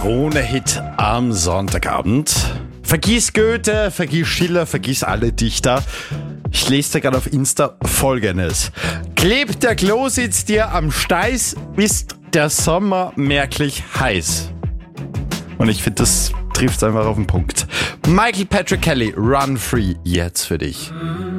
Krone-Hit am Sonntagabend. Vergiss Goethe, vergiss Schiller, vergiss alle Dichter. Ich lese da gerade auf Insta Folgendes. Klebt der Klositz dir am Steiß, ist der Sommer merklich heiß. Und ich finde, das trifft einfach auf den Punkt. Michael Patrick Kelly, Run Free, jetzt für dich.